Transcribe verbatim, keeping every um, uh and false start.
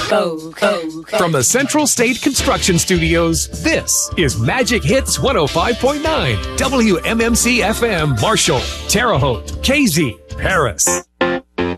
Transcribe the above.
Co, co, co. From the Central State Construction Studios, this is Magic Hits one oh five point nine, W M M C F M, Marshall, Terre Haute, K Z, Paris.